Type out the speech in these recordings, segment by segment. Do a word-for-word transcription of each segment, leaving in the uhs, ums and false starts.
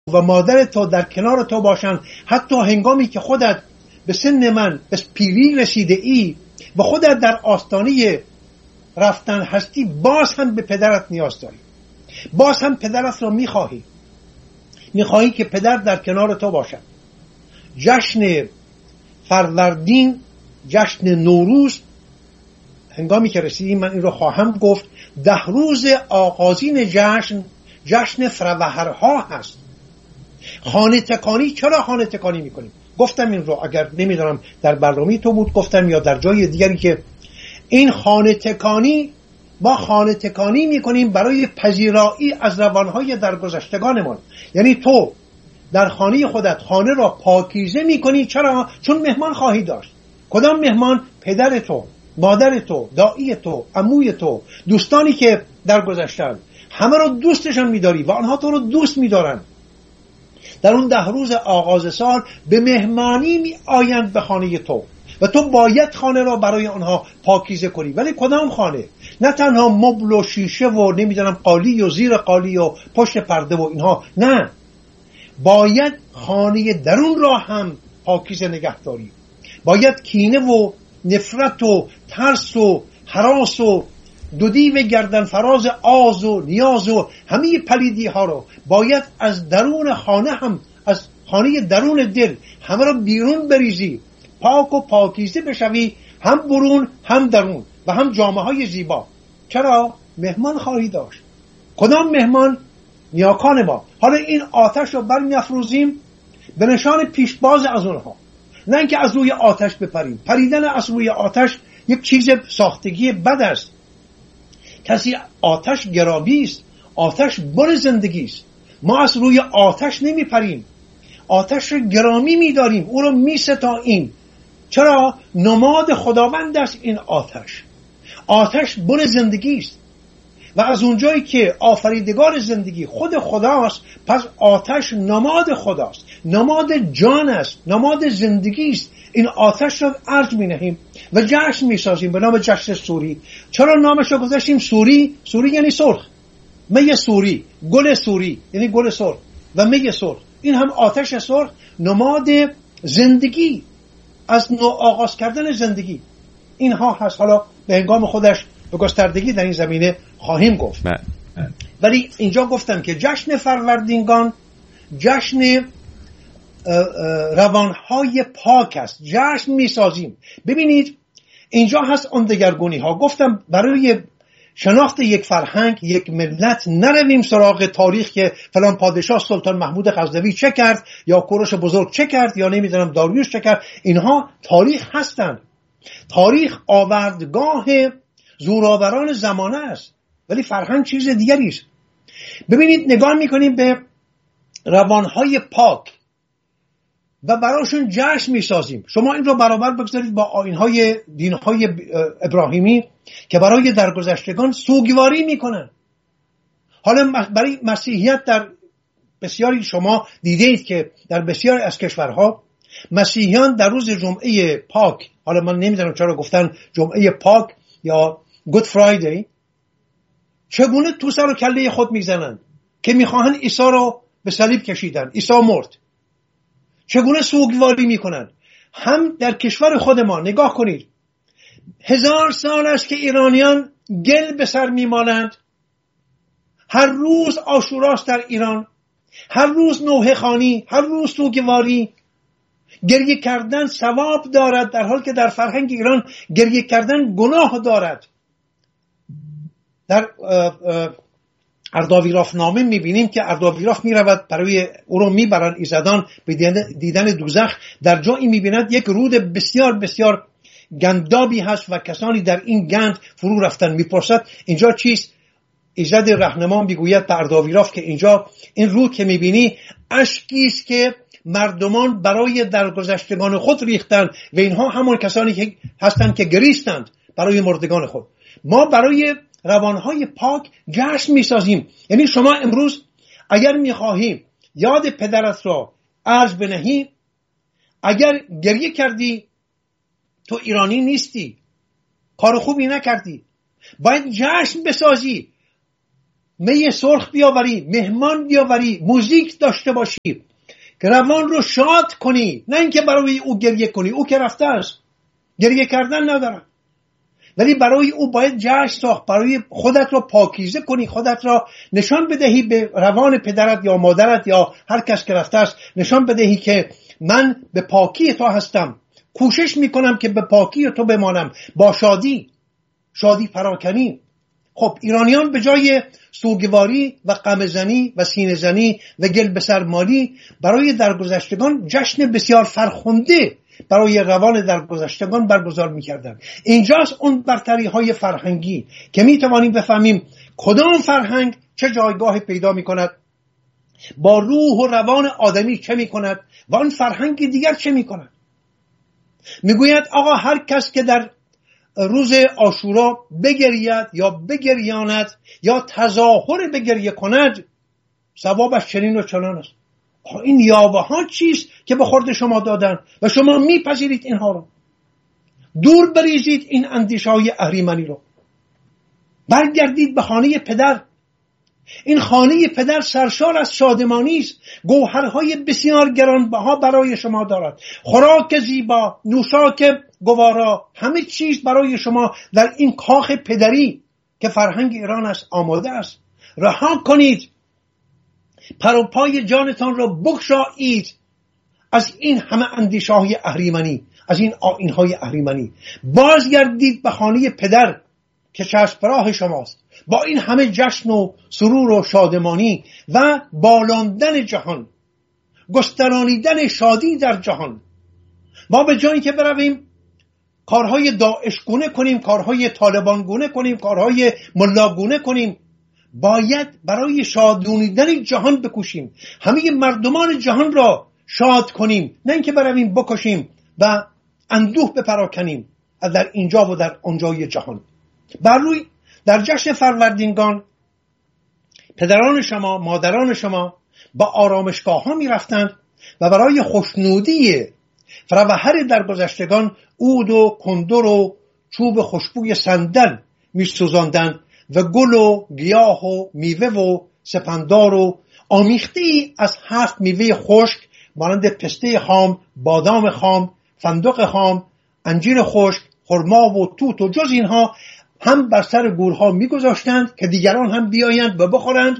و مادر تو در کنار تو باشن، حتی هنگامی که خودت به سن من به پیری رسیده ای و خودت در آستانه رفتن هستی، باز هم به پدرت نیاز داری، باز هم پدرت را میخواهی میخواهی که پدر در کنار تو باشد. جشن فروردین، جشن نوروز، هنگامی که رسیدیم من این رو خواهم گفت، ده روز آغازین جشن جشن فروهرها هست. خانه تکانی. چرا خانه تکانی میکنیم؟ گفتم این رو، اگر نمیدونم در برنامه تو بود گفتم یا در جای دیگری، که این خانه تکانی، ما خانه تکانی میکنیم برای پذیرایی از روانهای درگذشتگانمان. یعنی تو در خانه خودت خانه را پاکیزه میکنی. چرا؟ چون مهمان خواهی داشت. کدام مهمان؟ پدر تو، مادر تو، دایی تو، عموی تو، دوستانی که درگذشتن، همه رو دوستشان میداری و آنها تو رو دوست میدارن. در اون ده روز آغاز سال به مهمانی می آیند به خانه تو و تو باید خانه را برای آنها پاکیزه کنی. ولی کدام خانه؟ نه تنها مبل و شیشه و نمیدونم قالی و زیر قالی و پشت پرده و اینها، نه، باید خانه درون را هم پاکیزه نگه داری. باید کینه و نفرت و ترس و هراس و دو دیو گردن فراز آز و نیاز و همه پلیدی ها رو باید از درون خانه هم، از خانه درون دل همه رو بیرون بریزی، پاک و پاکیزه بشوی، هم برون هم درون و هم جامعه های زیبا. چرا؟ مهمان خواهی داشت. کدام مهمان؟ نیاکان ما. حالا این آتش رو برمی افروزیم به نشان پیشباز از اونها، نه اینکه از روی آتش بپریم. پریدن از روی آتش یک چیز ساختگی بد است. کسی آتش گرابی است، آتش بر زندگی است. ما از روی آتش نمی پریم، آتش رو گرامی می داریم، او رو می ستاییم. چرا؟ نماد خداوند است این آتش. آتش بر زندگی است و از اونجایی که آفریدگار زندگی خود خداست، پس آتش نماد خداست، نماد جان است، نماد زندگی است. این آتش رو ارج می نهیم و جشن می سازیم به نام جشن سوری. چرا نامش رو گذاشتیم سوری؟ سوری یعنی سرخ. می سوری، گل سوری یعنی گل سرخ و می سرخ، این هم آتش سرخ، نماد زندگی، از نو آغاز کردن زندگی. اینها هست. حالا به هنگام خودش به گستردگی در این زمینه خواهیم گفت. من. من. ولی اینجا گفتم که جشن فروردینگان جشن روانهای پاک است. جشن میسازیم. ببینید اینجا هست اون دگرگونی ها. گفتم برای شناخت یک فرهنگ، یک ملت، نرویم سراغ تاریخ که فلان پادشاه سلطان محمود غزنوی چه کرد یا کوروش بزرگ چه کرد یا نمیدونم داریوش چه کرد. اینها تاریخ هستند. تاریخ آوردگاه زورآوران زمانه است، ولی فرهنگ چیز دیگری است. ببینید نگاه میکنیم به روانهای پاک و براشون جشن میسازیم. شما این رو برابر بگذارید با آیین‌های دین‌های ابراهیمی که برای درگذشتگان سوگواری میکنن. حالا برای مسیحیت در بسیاری شما دیدید که در بسیاری از کشورها مسیحیان در روز جمعه پاک، حالا من نمیدونم چرا گفتن جمعه پاک یا گود فرایدی، چگونه تو سر و کله خود میزنن که میخواهن عیسی رو به صلیب کشیدن، عیسی مرد. چگونه سوگواری میکنن. هم در کشور خود ما نگاه کنید، هزار سال است که ایرانیان گل به سر میمالند. هر روز عاشوراست در ایران، هر روز نوحه خوانی، هر روز سوگواری. گریه کردن ثواب دارد، در حال که در فرهنگ ایران گریه کردن گناه دارد. در ارداویراف نامه میبینیم که ارداویراف میرود برای او رو میبرن ایزدان به دیدن دوزخ. در جایی میبیند یک رود بسیار بسیار گندابی هست و کسانی در این گند فرو رفتن. میپرسد اینجا چیست؟ ایزد رهنما میگوید به ارداویراف که اینجا این رود که میبینی اشکی است که مردمان برای درگذشتگان خود ریختند و اینها همان کسانی که هستند که گریستند برای مردگان خود. ما برای روانهای پاک جشن میسازیم. یعنی شما امروز اگر میخواهی یاد پدرت را ارج بنهی، اگر گریه کردی تو ایرانی نیستی، کار خوبی نکردی. باید جشن بسازی. می سرخ بیاوری، مهمان بیاوری، موزیک داشته باشی که روان رو شاد کنی، نه اینکه برای او گریه کنی. او که رفته است، گریه کردن ندارم، ولی برای او باید جشن ساخت. برای خودت رو پاکیزه کنی، خودت را نشان بدهی به روان پدرت یا مادرت یا هر کس که رفته است، نشان بدهی که من به پاکی تو هستم، کوشش میکنم که به پاکی تو بمانم، با شادی شادی پراکنی. خب ایرانیان به جای سوگواری و غم‌زنی و سینه‌زنی و گل به سر مالی برای درگذشتگان جشن بسیار فرخنده برای روان درگذشتگان برگزار می‌کردند. اینجاست اون برتری های فرهنگی که می‌توانیم بفهمیم کدام فرهنگ چه جایگاه پیدا می‌کند، با روح و روان آدمی چه می‌کند و آن فرهنگ دیگر چه می‌کند. میگوید آقا هر کس که در روز عاشورا بگرید یا بگریاند یا تظاهر بگریه کند، ثوابش چنین و چنان است. این یاوه ها چیست که به خورد شما دادن و شما میپذیرید اینها رو؟ دور بریزید این اندیشه‌های اهریمنی رو، برگردید به خانه پدر. این خانه پدر سرشار از شادمانی است، گوهرهای بسیار گرانبها برای شما دارد، خوراک زیبا، نوشاک گوارا، همه چیز برای شما در این کاخ پدری که فرهنگ ایران است آماده است. رها کنید، پر و پای جانتان را بگشایید از این همه اندیشه‌های اهریمنی، از این آیین‌های اهریمنی. بازگردید به خانه پدر که چشم‌راه شماست، با این همه جشن و سرور و شادمانی و بالاندن جهان، گسترانیدن شادی در جهان. ما به جایی که برویم کارهای داعش گونه کنیم، کارهای طالبان گونه کنیم، کارهای ملا گونه کنیم، باید برای شادونیدن جهان بکوشیم، همه مردمان جهان را شاد کنیم، نه اینکه برویم بکشیم و اندوه بپراکنیم در اینجا و در آنجای جهان. بر روی در جشن فروردینگان پدران شما، مادران شما با آرامشگاه ها می رفتند و برای خوشنودی فروهر درگذشتگان عود و کندر و چوب خوشبوی صندل می سوزاندند و گل و گیاه و میوه و سپندار و آمیختی از هفت میوه خشک مانند پسته خام، بادام خام، فندق خام، انجیر خشک، خرما و توت و جز اینها هم بر سر گورها میگذاشتند که دیگران هم بیایند و بخورند،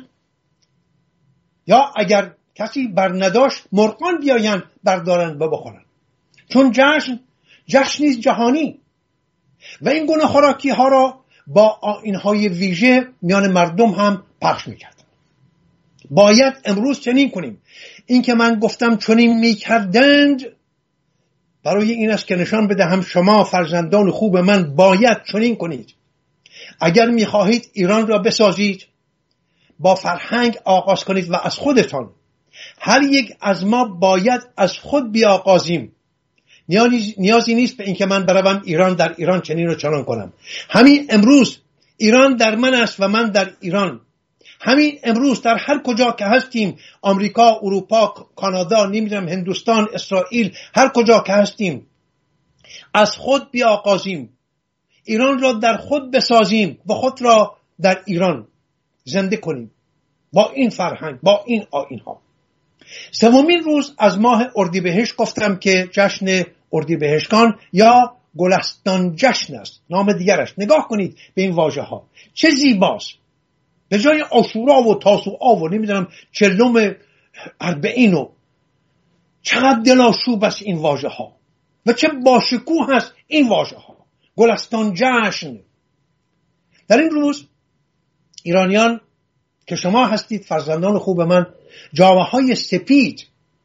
یا اگر کسی بر نداشت مرغان بیایند بردارند و بخورند. چون جشن جشنی جهانی و این گونه خوراکی ها را با آیین‌های ویژه میان مردم هم پخش میکردند. باید امروز چنین کنیم. این که من گفتم چنین میکردند برای این است که نشان بدهم شما فرزندان خوب من باید چنین کنید. اگر میخواهید ایران را بسازید، با فرهنگ آغاز کنید و از خودتان. هر یک از ما باید از خود بیاغازیم. نیازی نیست به این که من بروم ایران در ایران چنین و چنان کنم. همین امروز ایران در من است و من در ایران. همین امروز در هر کجا که هستیم، آمریکا، اروپا، کانادا، نمیدونم هندوستان، اسرائیل، هر کجا که هستیم، از خود بیاغازیم، ایران را در خود بسازیم و خود را در ایران زنده کنیم با این فرهنگ، با این آیین‌ها. سومین روز از ماه اردیبهشت گفتم که جشن اردیبهشتگان یا گلستان جشن است، نام دیگرش. نگاه کنید به این واژه ها، چه زیباست. به جای عاشورا و تاسوعا و نمیدونم چلم اربعین و چقدر دلاشوب است این واژه ها و چه باشکوه هست این واژه ها. گلستان جشن. در این روز ایرانیان که شما هستید فرزندان خوب من، جامه های سپید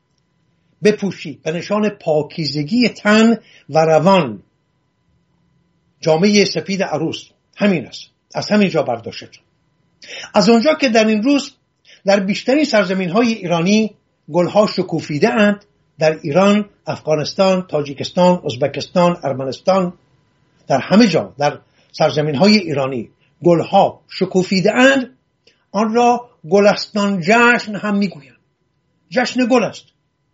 بپوشید به نشان پاکیزگی تن و روان. جامه سپید عروس همین است، از همین جا برداشته شد. از اونجا که در این روز در بیشترین سرزمین های ایرانی گلها شکوفیده اند، در ایران، افغانستان، تاجیکستان، ازبکستان، ارمنستان، در همه جا در سرزمین های ایرانی گلها شکوفیده اند، آن را گلستان جشن هم میگویند. جشن گل است.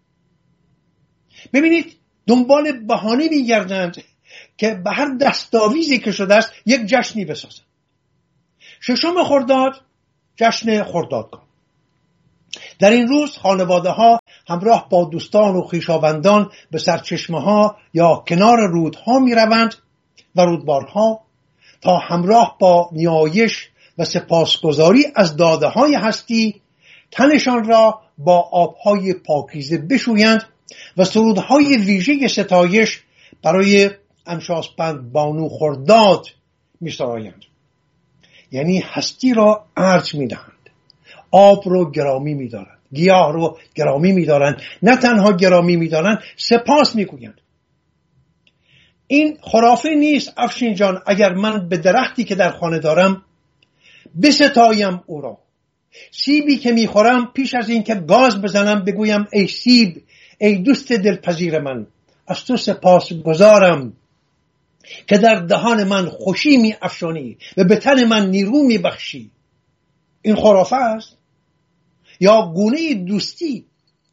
ببینید دنبال بهانه میگردند که به هر دستاویزی که شده است یک جشنی بسازند. ششم خرداد جشن خردادگان. در این روز خانواده ها همراه با دوستان و خویشاوندان به سرچشمه ها یا کنار رودها می روند و رودبارها تا همراه با نیایش و سپاسگزاری از داده های هستی تنشان را با آبهای پاکیزه بشویند و سرودهای ویژه ستایش برای انشاسپند بانو خرداد می سرایند. یعنی هستی را ارج می دهند، آب رو گرامی می دارند، گیاه رو گرامی می دارند، نه تنها گرامی می دارند، سپاس می گویند. این خرافه نیست افشین جان اگر من به درختی که در خانه دارم بستایم او را. سیبی که میخورم پیش از این که گاز بزنم بگویم ای سیب، ای دوست دلپذیر من، از تو سپاس گذارم که در دهان من خوشی می افشانی و به تن من نیرو می بخشی. این خرافه است یا گونه دوستی،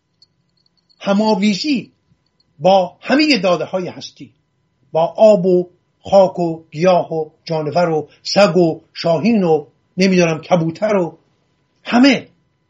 هماویزی با همه داده های هستی، با آب و خاک و گیاه و جانور و سگ و شاهین و نمیدونم کبوتر و همه.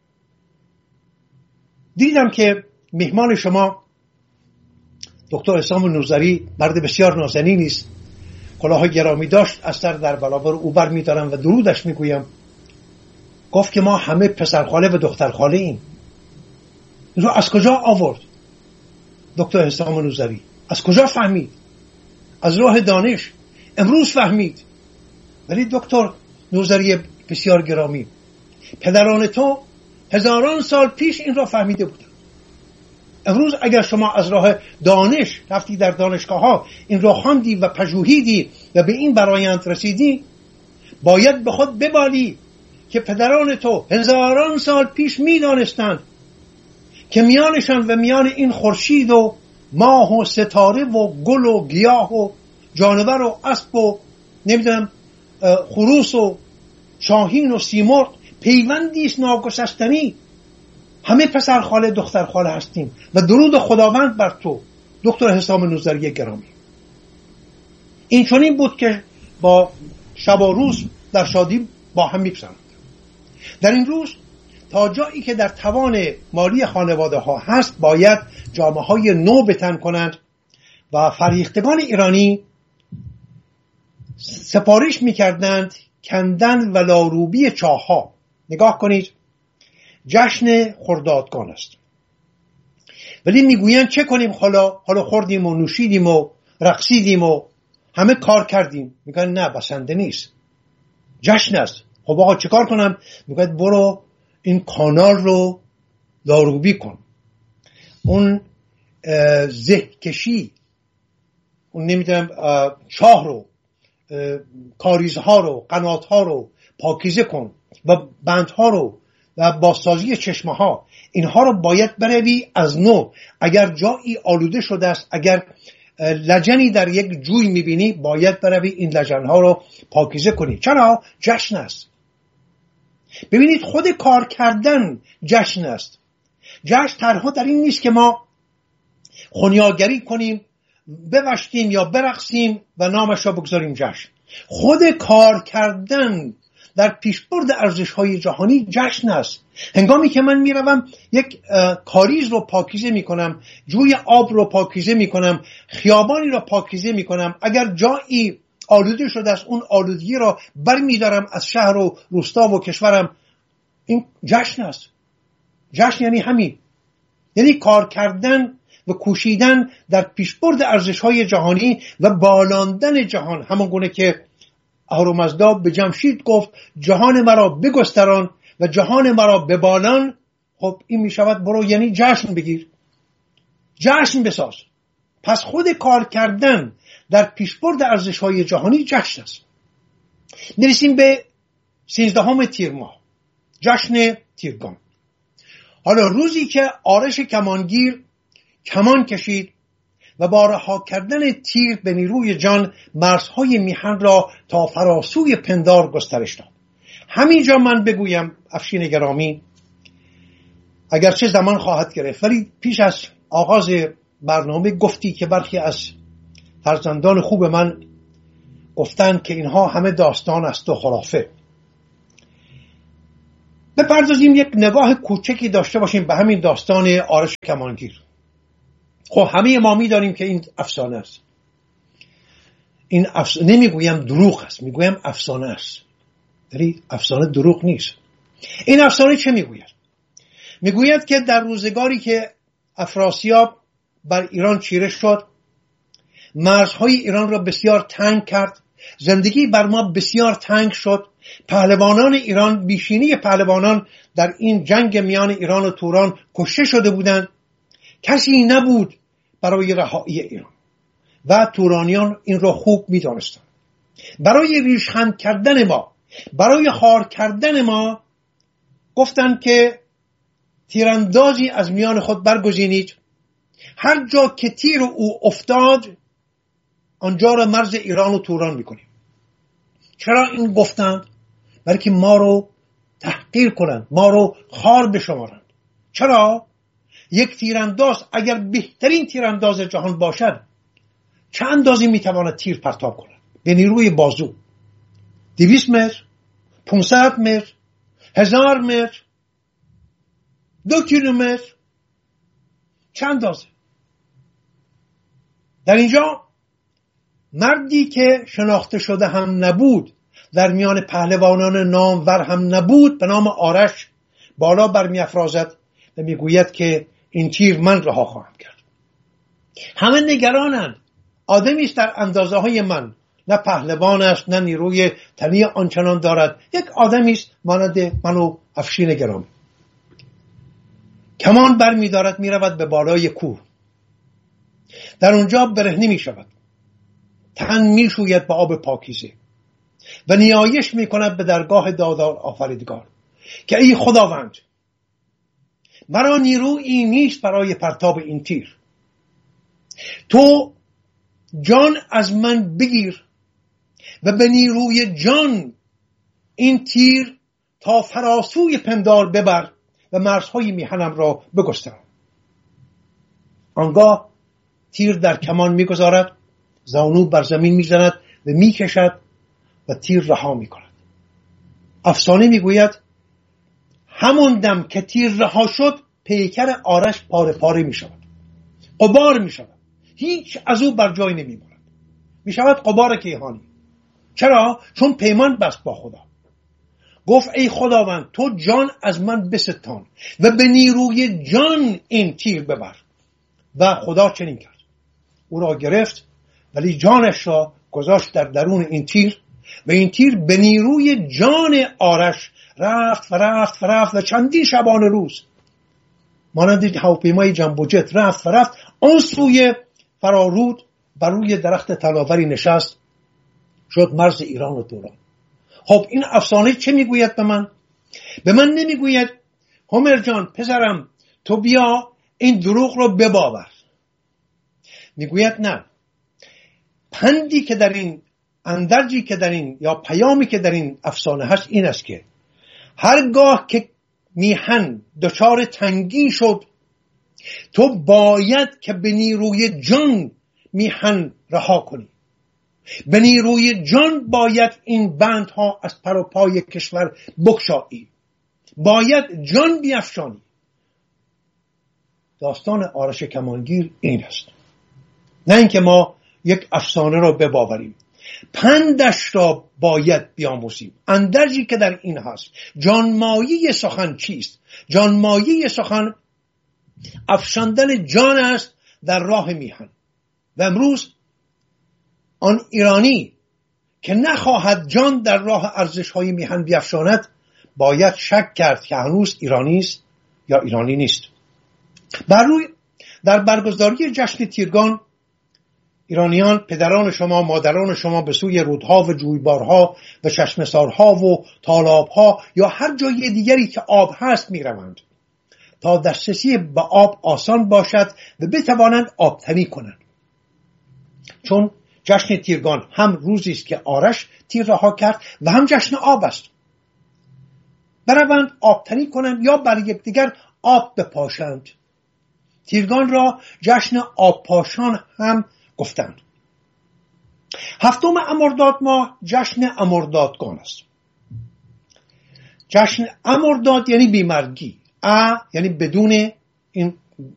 دیدم که مهمان شما دکتر حسام نوذری مرد بسیار نازنینی است، کلاه گرامی داشت، از سر در برابر او بر می‌دارم و درودش میگویم. گفت که ما همه پسرخاله و دخترخاله ایم. این رو از کجا آورد دکتر حسام نوذری؟ از کجا فهمید؟ از راه دانش امروز فهمید. ولی دکتر نوذری بسیار گرامی، پدران تو هزاران سال پیش این را فهمیده بودند. امروز اگر شما از راه دانش رفتی در دانشگاه ها این را خواندی و پژوهیدی و به این برآیند رسیدی، باید به خود ببالی که پدران تو هزاران سال پیش می‌دانستند که میانشان و میان این خورشید و ماه و ستاره و گل و گیاه و جانور و اسب و نمیدونم خروس و شاهین و سیمرغ پیوندی است ناگسستنی. همه پسر خاله دختر خاله هستیم و درود خداوند بر تو دکتر حسام نوذری گرامی. این چنین بود که با شب و روز در شادی با هم می‌پسندند. در این روز تا جایی که در توان مالی خانواده ها هست باید جامه های نو به تن کنند و فریختگان ایرانی سفارش می‌کردند کندن و لاروبی چاه ها. نگاه کنید، جشن خردادگان است ولی میگویند چه کنیم، حالا حالا خوردیم و نوشیدیم و رقصیدیم و همه کار کردیم. میگن نه، بسنده نیست، جشن است. خب آقا چه کار کنم؟ میگن برو این کانال رو لاروبی کن، اون زهکشی، اون نمیدونم چاه رو، کاریزها رو، قناتها رو پاکیزه کن و بندها رو و بازسازی چشمه ها، اینها رو باید بروی از نو. اگر جایی آلوده شده است، اگر لجنی در یک جوی میبینی، باید بروی این لجنها رو پاکیزه کنی. چرا؟ جشن است. ببینید خود کار کردن جشن است. جشن تنها در این نیست که ما خونیاگری کنیم، بوشتیم یا برقصیم و نامش را بگذاریم جشن. خود کار کردن در پیشبرد ارزش‌های جهانی جشن است. هنگامی که من میروم یک کاریز رو پاکیزه میکنم، جوی آب رو پاکیزه میکنم، خیابانی رو پاکیزه میکنم، اگر جایی آلوده شده است اون آلودگی را برمیدارم از شهر و روستا و کشورم، این جشن است. جشن یعنی همین، یعنی کار کردن و کوشیدن در پیشبرد ارزش‌های جهانی و بالاندن جهان. همون گونه که اهورامزدا به جمشید گفت جهان مرا بگستران و جهان مرا ببالان. خب این می شود برو یعنی جشن بگیر، جشن بساز. پس خود کار کردن در پیشبرد ارزش‌های جهانی جشن است. میرسیم به سیزدهم تیر ماه، جشن تیرگان. حالا روزی که آرش کمانگیر کمان کشید و با رها کردن تیر به نیروی جان مرزهای میهن را تا فراسوی پندار گسترش داد. همینجا من بگویم افشین گرامی، اگرچه زمان خواهد گرفت، ولی پیش از آغاز برنامه گفتی که برخی از فرزندان خوب من گفتند که اینها همه داستان است و خرافه. بپردازیم یک نگاه کوچکی داشته باشیم به همین داستان آرش کمانگیر. خب همه ما می‌دانیم که این افسانه است. این افسانه نمیگویم دروغ است، میگویم افسانه است. ولی افسانه دروغ نیست. این افسانه چه میگوید؟ میگوید که در روزگاری که افراسیاب بر ایران چیره شد، مرزهای ایران را بسیار تنگ کرد، زندگی بر ما بسیار تنگ شد، پهلوانان ایران، بیشینی پهلوانان در این جنگ میان ایران و توران کشته شده بودند، کسی نبود برای رهایی ایران و تورانیان این را خوب می‌دانستند. برای ریشخند کردن ما، برای خار کردن ما گفتند که تیراندازی از میان خود برگزینید، هر جا که تیر او افتاد آنجا را مرز ایران و توران میکنیم. چرا این گفتند؟ برای که ما رو تحقیر کنند، ما رو خار بشمارند. چرا؟ یک تیرانداز اگر بهترین تیرانداز جهان باشد چه اندازی میتواند تیر پرتاب کند؟ به نیروی بازو دویست متر، پانصد متر، هزار متر، دو کیلومتر، چه اندازه؟ در اینجا مردی که شناخته شده هم نبود، در میان پهلوانان نامور هم نبود، به نام آرش بالا برمی افرازد و میگوید که این تیر من رها خواهم کرد. همه نگرانند. آدمی است در اندازه های من، نه پهلوان است، نه نیروی تنی آنچنان دارد، یک آدمی است مانند من و افشین گرامی. کمان بر می دارد، می رود به بالای کوه، در اونجا برهنه می شود، تن می شوید به آب پاکیزه و نیایش می کند به درگاه دادار آفریدگار که ای خداوند، مرا نیرویی نیست برای پرتاب این تیر، تو جان از من بگیر و به نیروی جان این تیر تا فراسوی پندار ببر و مرزهای میهنم را بگستر. آنگاه تیر در کمان میگذارد، زانو بر زمین میزند و میکشد و تیر رها میکند. افسانه میگوید همون دم که تیر رها شد پیکر آرش پاره پاره میشود، غبار میشود، هیچ از او بر جای نمیماند، میشود غبار کیهانی. چرا؟ چون پیمان بست با خدا، گفت ای خداوند تو جان از من بستان و به نیروی جان این تیر ببر. و خدا چنین کرد، او را گرفت ولی جانش را گذاشت در درون این تیر و این تیر به نیروی جان آرش رفت و رفت و رفت و چندین شبانه روز مانند هواپیمای جنبو جت رفت و رفت. آن سوی فرارود بر روی درخت تناوری نشست، شد مرز ایران و توران. خب این افسانه چه میگوید به من؟ به من نمیگوید هومر جان پسرم تو بیا این دروغ رو بباور. میگوید نه، پندی که در این اندرجی که در این یا پیامی که در این افسانه هست این است که هرگاه که میهن دچار تنگی شد تو باید که به نیروی جان میهن رها کنی، به نیروی جان باید این بندها از پر و پای کشور بگشایی، باید جان بیفشانی. داستان آرش کمانگیر این است، نه اینکه ما یک افسانه را بباوریم، پندش را باید بیاموزیم. اندرجی که در این هست جانمایه سخن چیست؟ جانمایه سخن افشاندن جان است در راه میهن. و امروز آن ایرانی که نخواهد جان در راه ارزش‌های میهن بیفشاند باید شک کرد که هنوز ایرانی است یا ایرانی نیست. بر روی در برگزاری جشن تیرگان ایرانیان، پدران شما، مادران شما به سوی رودها و جویبارها و چشمسارها و تالابها یا هر جای دیگری که آب هست می روند تا دسترسی به آب آسان باشد و بتوانند آبتنی کنند. چون جشن تیرگان هم روزی است که آرش تیر رها کرد و هم جشن آب است. بروند آبتنی کنند یا بر یکدیگر آب بپاشند. تیرگان را جشن آب پاشان هم گفتند. هفتم امرداد ماه جشن امردادگان است. جشن امرداد یعنی بیمرگی، ا یعنی بدون این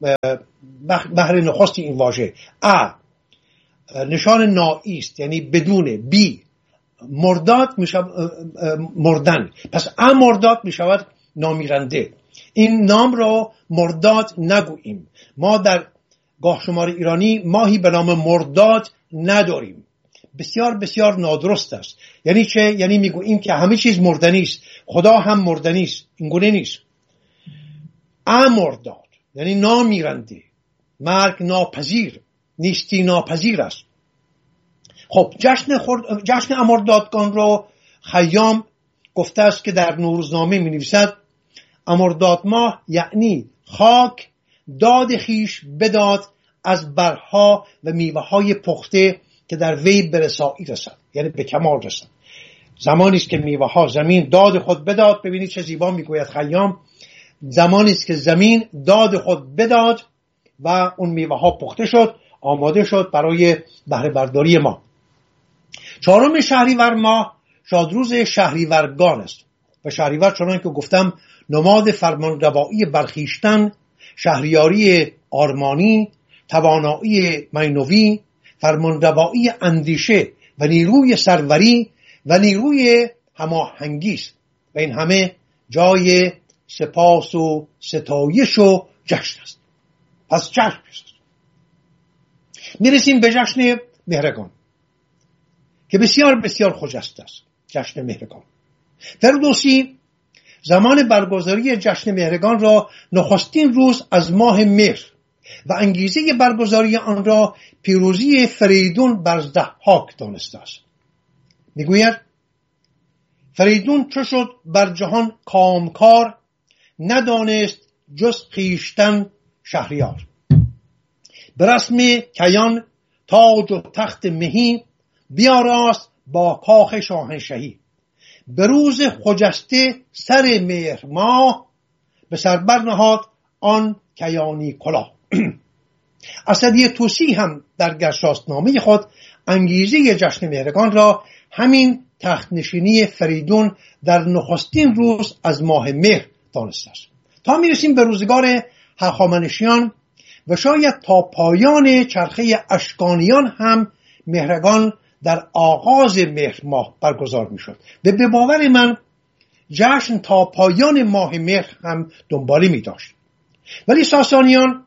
بهر نخست این واژه، ا نشان نایی است یعنی بدون، بی مرداد میشود مردن، پس امرداد میشود نامیرنده. این نام را مرداد نگوییم، ما در گاه شمار ایرانی ماهی به نام مرداد نداریم، بسیار بسیار نادرست است. یعنی چه؟ یعنی میگوییم که همه چیز مردنی است، خدا هم مردنی است. این گونه نیست. امرداد یعنی نامیرنده، مرگ ناپذیر، نیستی ناپذیر است. خب جشن خورد... جشن امردادگان را خیام گفته است که در نوروزنامه می نویسد امرداد ماه یعنی خاک داد خیش بداد از برها و میوه های پخته که در وی به رسایی رسد، یعنی به کمال رسد. زمانی است که میوه ها زمین داد خود بداد. ببینید چه زیبا میگوید خیام، زمانی است که زمین داد خود بداد و اون میوه ها پخته شد، آماده شد برای بهره برداری ما. چهارم شهریور ماه شادروز شهریورگان است و شهریور چنان که گفتم نماد فرمانروایی برخیشتن، شهریاری آرمانی، توانایی مینوی، فرمانروایی اندیشه و نیروی سروری و نیروی هماهنگی است و این همه جای سپاس و ستایش و جشن است. پس جشن است. میرسیم به جشن مهرگان که بسیار بسیار خجسته است. جشن مهرگان فردوسی زمان برگزاری جشن مهرگان را نخستین روز از ماه مهر و انگیزه برگزاری آن را پیروزی فریدون بر ضحاک دانسته است. میگوید فریدون چو شد بر جهان کامکار، ندانست جز خویشتن شهریار. به رسم کیان تاج و تخت مهی، بیاراست با کاخ شاهنشهی. به روز خجسته سر مهر ماه، به سر برنهاد آن کیانی کلاه. اسدی طوسی هم در گرشاسنامه خود انگیزه جشن مهرگان را همین تخت نشینی فریدون در نخستین روز از ماه مهر دانسته است. تا میرسیم به روزگار هخامنشیان و شاید تا پایان چرخه اشکانیان هم مهرگان در آغاز مهر ماه برگزار می شد و به باور من جشن تا پایان ماه مهر هم دنباله می داشت. ولی ساسانیان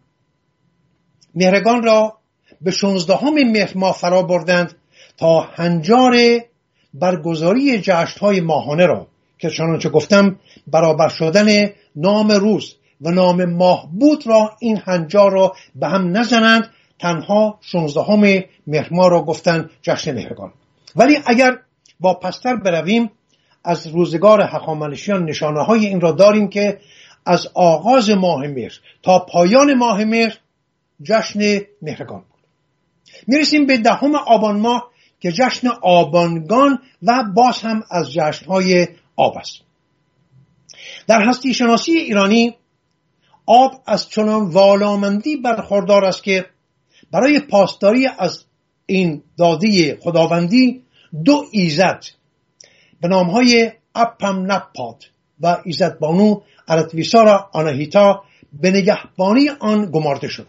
مهرگان را به شانزدهم مهر ماه فرا بردند تا هنجار برگزاری جشن‌های ماهانه را که چنانچه گفتم برابر شدن نام روز و نام ماه بود را این هنجار را به هم نزنند، تنها شانزدهم مهر ماه را گفتند جشن مهرگان. ولی اگر با پستر برویم از روزگار هخامنشیان نشانه های این را داریم که از آغاز ماه مهر تا پایان ماه مهر جشن مهرگان بود. میرسیم به دهم آبان ماه که جشن آبانگان و باز هم از جشن‌های آب است. در هستی شناسی ایرانی آب از چنان والامندی برخوردار است که برای پاسداری از این داده خداوندی دو ایزد به نامهای اپم نپاد و ایزد بانو ارتویسارا آناهیتا به نگهبانی آن گمارده شد.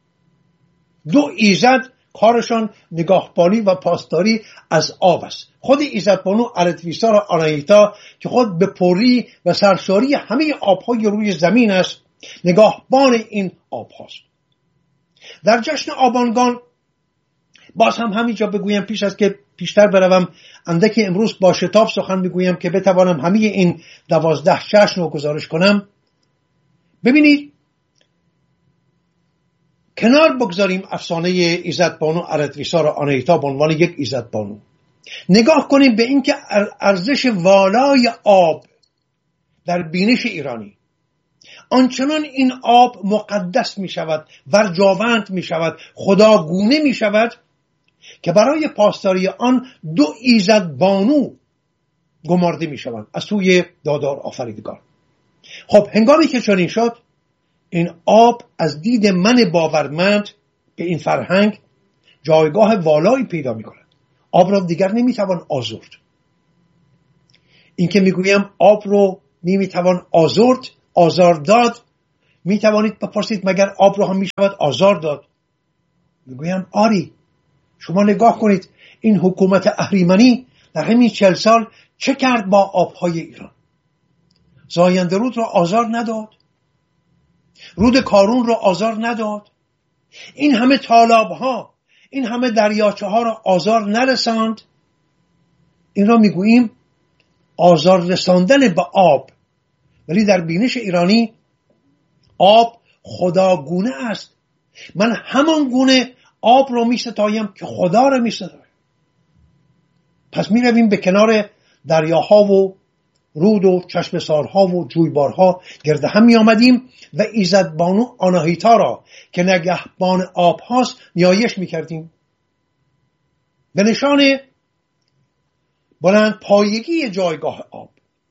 دو ایزد کارشان نگهبانی و پاسداری از آب است. خود ایزد بانو ارتویسارا آناهیتا که خود به پری و سرشاری همه آبهای روی زمین است نگهبان این آب هاست. در جشن آبانگان باز هم همینجا بگویم پیش از که پیشتر بروم اندکی امروز با شتاب سخن بگویم که بتوانم همه این دوازده جشن رو گزارش کنم. ببینید کنار بگذاریم افسانه ایزد بانو ارتویسارا آناهیتا به عنوان یک ایزد بانو، نگاه کنیم به اینکه ارزش والای آب در بینش ایرانی آنچنان این آب مقدس می شود، ورجاوند می شود، خداگونه می شود که برای پاسداری آن دو ایزد بانو گمارده می شود از سوی دادار آفریدگار. خب هنگامی که چنین شد این آب از دید من باورمند به این فرهنگ جایگاه والایی پیدا می کند. آب را دیگر نمی توان آزرد. این که می گویم آب رو می میتوان آزرد آزار داد. می توانید بپرسید مگر آب را هم می شود آزار داد؟ میگویم آری. شما نگاه کنید این حکومت اهریمنی در همین چهل سال چه کرد با آبهای ایران؟ زاینده رود را آزار نداد، رود کارون را آزار نداد، این همه تالاب ها، این همه دریاچه ها را آزار نرساند. این را میگوییم آزار رساندن به آب. ولی در بینش ایرانی آب خداگونه است. من همان گونه آب رو می ستایم که خدا رو می ستایم. پس می رویم به کنار دریاها و رود و چشم سارها و جویبارها گرد هم می آمدیم و ایزدبانو آناهیتا را که نگهبان آب هاست نیایش می کردیم. به نشان بلند پایگی جایگاه آب.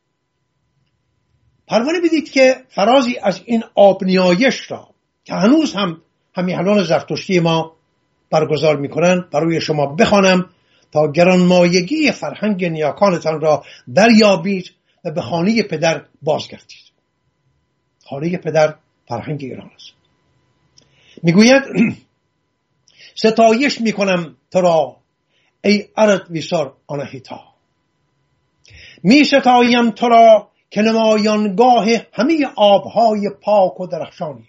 پروانه بدید که فرازی از این آب نیایش را که هنوز هم همیهنان زرتشتی ما برگزار میکنن برای شما بخوانم تا گرانمایگی فرهنگ نیاکانتان را دریابید و به خانه پدر بازگردید. خانه پدر فرهنگ ایران است. میگوید ستایش میکنم تو را ای ارد ویسار آناهیتا، می ستایم تو را که نمایانگاه همه آبهای پاک و درخشانی.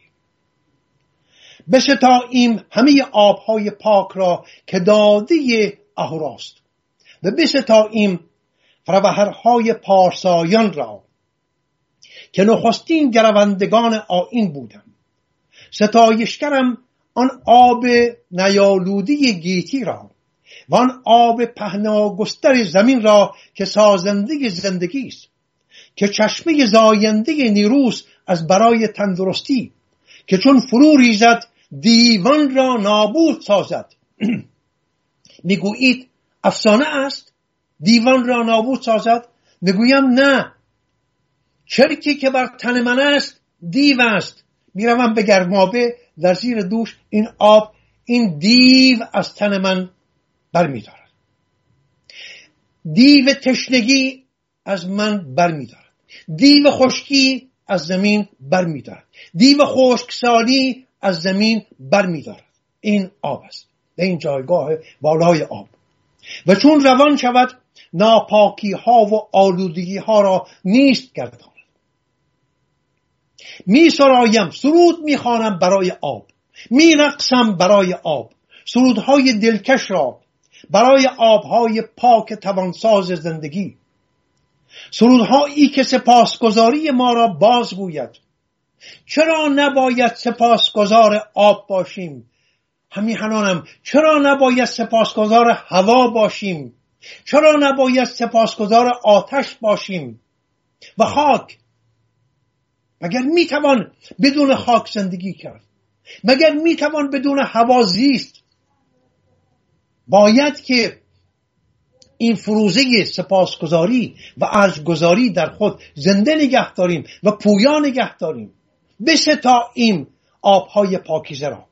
بستاییم همه آبهای پاک را که داده اهوراست و بستاییم فروهرهای پارسایان را که نخستین گروندگان آیین بودند. ستایشگرم آن آب نیالودی گیتی را و آن آب پهناگستر زمین را که سازنده زندگی است، که چشمه زاینده نیروست از برای تندرستی، که چون فرو ریزد دیوان را نابود سازد. میگویید افسانه است دیوان را نابود سازد؟ میگویم نه، چرکی که بر تن من است دیو است. میروم به گرمابه در زیر دوش، این آب این دیو از تن من برمیدارد، دیو تشنگی از من برمیدارد، دیو خشکی از زمین برمیدارد، دیو خشکسالی از زمین برمیدارد. این آب است، به این جایگاه بالای آب. و چون روان شود ناپاکی ها و آلودگی ها را نیست گرداند. می سرایم، سرود می خوانم برای آب، می رقصم برای آب، سرودهای دلکش را برای آبهای پاک توانساز زندگی، سرودهایی که سپاسگزاری ما را بازگوید. چرا نباید سپاسگزار آب باشیم؟ همیهنانم، چرا نباید سپاسگزار هوا باشیم؟ چرا نباید سپاسگزار آتش باشیم و خاک؟ مگر میتوان بدون خاک زندگی کرد؟ مگر میتوان بدون هوا زیست؟ باید که این فروزه سپاسگزاری و ارزگزاری در خود زنده نگه داریم و پویا نگه داریم. بستاییم آبهای پاکیزه را.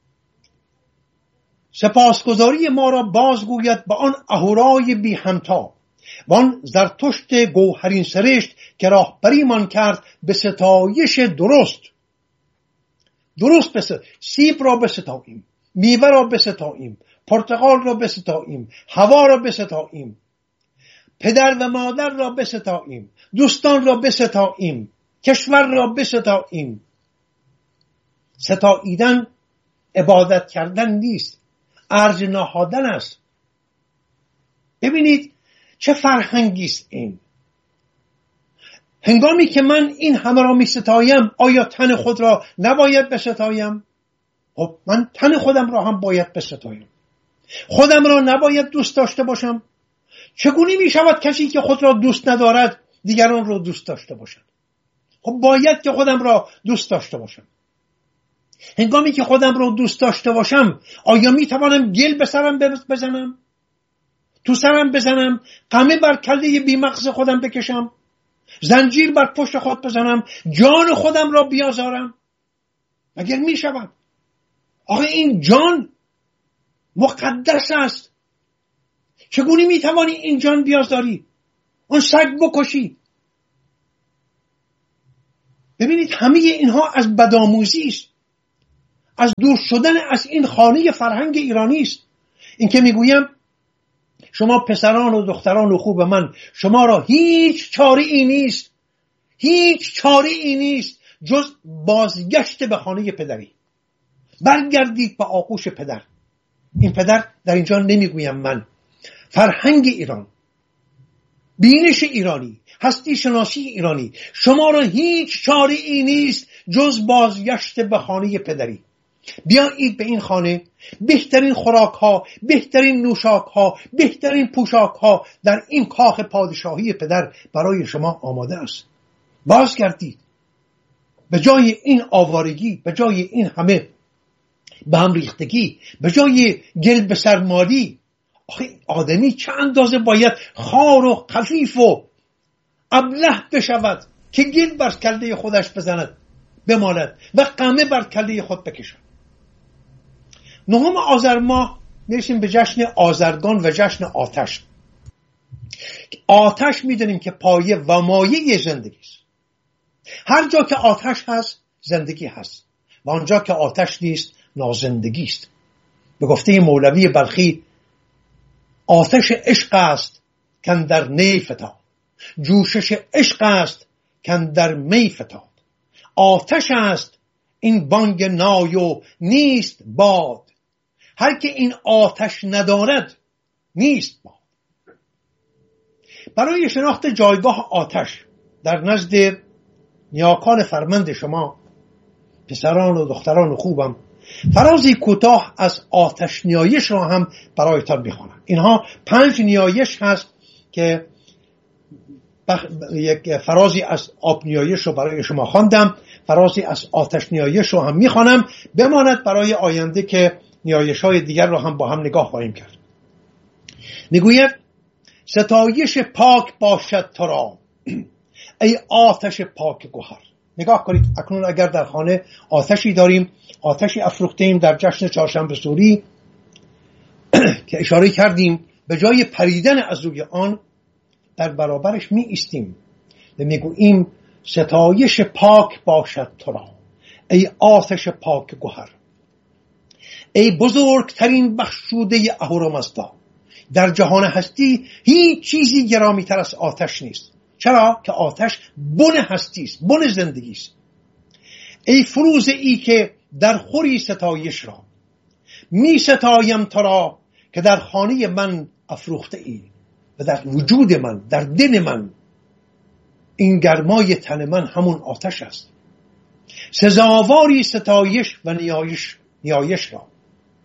سپاسگزاری ما را بازگوید به آن اهورای بی همتا و آن زرتشت گوهرین سرشت که راهبریمان کرد به ستایش درست. درست بستاییم. سیب را بستاییم، میوه را بستاییم، پرتقال را بستاییم، هوا را بستاییم، پدر و مادر را بستاییم، دوستان را بستاییم، کشور را بستاییم. ستاییدن عبادت کردن نیست، ارج نهادن است. ببینید چه فرهنگی است این. هنگامی که من این همه را می ستایم، آیا تن خود را نباید بستایم؟ خب من تن خودم را هم باید بستایم. خودم را نباید دوست داشته باشم؟ چگونه می شود کسی که خود را دوست ندارد دیگران را دوست داشته باشد؟ خب باید که خودم را دوست داشته باشم. هنگامی که خودم را دوست داشته باشم، آیا می توانم گل به سرم بزنم؟ تو سرم بزنم؟ قمه بر کله بیمغز خودم بکشم؟ زنجیر بر پشت خود بزنم؟ جان خودم را بیازارم؟ مگر می شود؟ آخه این جان مقدس است. چگونه می توانی این جان بیازاری؟ اون سگ بکشی؟ ببینید همه اینها از بدآموزی است، از دور شدن از این خانه فرهنگ ایرانی است. این که میگویم شما پسران و دختران و خوب من، شما را هیچ چاره ای نیست، هیچ چاره ای نیست جز بازگشت به خانه پدری. برگردید به آغوش پدر. این پدر در اینجا نمیگویم من، فرهنگ ایران، بینش ایرانی، هستی شناسی ایرانی، شما را هیچ چاره ای نیست جز بازگشت به خانه پدری. بیایید به این خانه، بهترین خوراک ها، بهترین نوشاک ها، بهترین پوشاک ها در این کاخ پادشاهی پدر برای شما آماده است. بازگردید. به جای این آوارگی، به جای این همه به هم ریختگی، به جای گل به سرمالی، آخه آدمی چه اندازه باید خار و خفیف و ابله بشود که گل بر کله خودش بزند، بماند و قمه بر کله خود بکشد. نهم آذر ماه میرسیم به جشن آذرگان و جشن آتش. آتش میدونیم که پایه و مایه زندگی است. هر جا که آتش هست زندگی هست و آنجا که آتش نیست نازندگی است. به گفته مولوی بلخی آتش عشق است کاندر نی فتاد، جوشش عشق است کاندر می فتاد. آتش است این بانگ نای و نیست باد، هر که این آتش ندارد نیست باد. برای شناخت جایگاه آتش در نزد نیاکان فرمند شما پسران و دختران خوبم فرازی کوتاه از آتش نیایش را هم برایتان میخوانم. اینها پنج نیایش هست که بخ... یک فرازی از آب نیایش رو برای شما خواندم، فرازی از آتش نیایش رو هم میخوانم، بماند برای آینده که نیایش های دیگر رو هم با هم نگاه خواهیم کرد. میگوید ستایش پاک باشد تو را ای آتش پاک گوهر. نگاه کنید اکنون اگر در خانه آتشی داریم، آتشی افروخته ایم در جشن چهارشنبه سوری که اشاره کردیم، به جای پریدن از روی آن در برابرش می ایستیم و میگوییم ستایش پاک باشد تو را ای آتش پاک گوهر، ای بزرگترین بخشوده اهورامزدا. در جهان هستی هیچ چیزی گرامی تر از آتش نیست. چرا؟ که آتش بن هستی است، بن زندگی است. ای فروزه ای که در خوری ستایش را، می ستایم تو را که در خانه من افروخته ای و در وجود من، در دل من این گرمای تن من همون آتش است. سزاواری ستایش و نیایش نیایش را.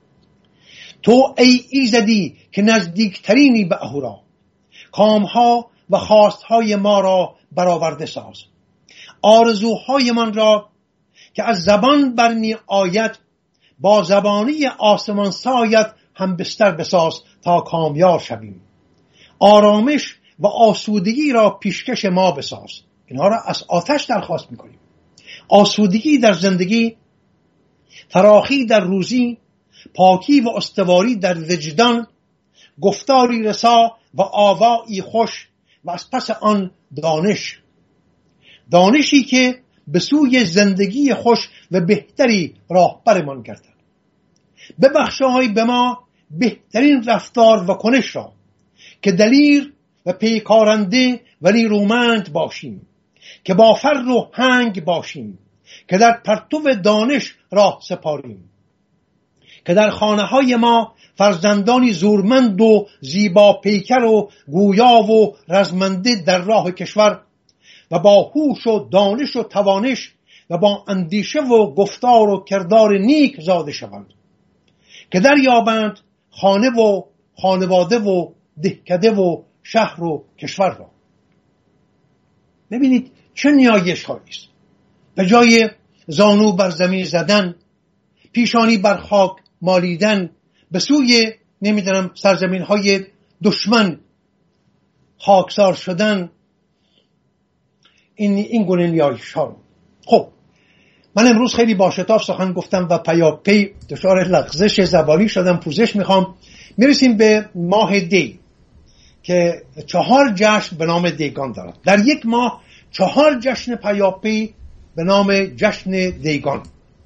تو ای ایزدی که نزدیکترینی به اهورا، کامها و خواستهای ما را برآورده ساز. آرزوهای من را که از زبان برمی آید با زبانی آسمان سایت هم بستر بساز تا کامیاب شویم. آرامش و آسودگی را پیشکش ما بساز. اینها را از آتش درخواست میکنیم. آسودگی در زندگی، فراخی در روزی، پاکی و استواری در وجدان، گفتاری رسا و آوایی خوش و از پس آن دانش. دانشی که به سوی زندگی خوش و بهتری راهبرمان گردد. ببخشای به ما بهترین رفتار و کنش را که دلیر و پیکارنده و نیرومند باشیم، که با فر و هنگ باشیم، که در پرتو دانش راه سپاریم، که در خانه های ما فرزندانی زورمند و زیبا پیکر و گویا و رزمنده در راه کشور و با هوش و دانش و توانش و با اندیشه و گفتار و کردار نیک زاده شوند، که دریابند خانه و خانواده و دهکده و شهر و کشور را. ببینید چه نیایش هایی است. به جای زانو بر زمین زدن، پیشانی بر خاک مالیدن، به سوی نمیدونم سرزمین های دشمن خاکسار شدن، این این گونه نیایش ها رو. خب من امروز خیلی با شتاب سخن گفتم و پیاپی دچار لغزش زبانی شدم، پوزش میخوام. میرسیم به ماه دی که چهار جشن به نام دیگان دارد. در یک ماه چهار جشن پیاپی به نام جشن دیگان.